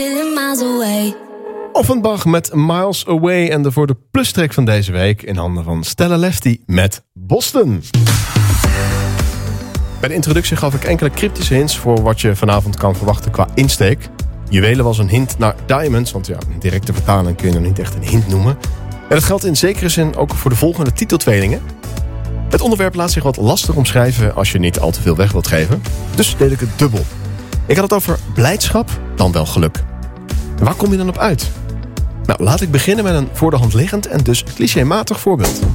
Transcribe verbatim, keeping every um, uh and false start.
Offenbach met Miles Away en de voor de plustrack van deze week in handen van Stella Lefty met Boston. Bij de introductie gaf ik enkele cryptische hints voor wat je vanavond kan verwachten qua insteek. Juwelen was een hint naar Diamonds, want ja, een directe vertaling kun je nog niet echt een hint noemen. En dat geldt in zekere zin ook voor de volgende titeltweelingen. Het onderwerp laat zich wat lastig omschrijven als je niet al te veel weg wilt geven. Dus deed ik het dubbel. Ik had het over blijdschap, dan wel geluk. En waar kom je dan op uit? Nou, laat ik beginnen met een voor de hand liggend en dus clichématig voorbeeld.